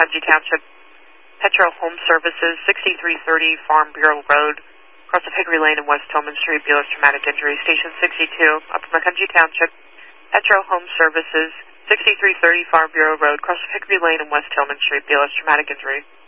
Macungie Township. Petro Home Services, 6330 Farm Bureau Road, cross of Hickory Lane and West Tillman Street, Beeler's Traumatic Injury. Station 62, Upper Macungie Township. Petro Home Services, 6330 Farm Bureau Road, cross of Hickory Lane and West Tillman Street, Beeler's Traumatic Injury.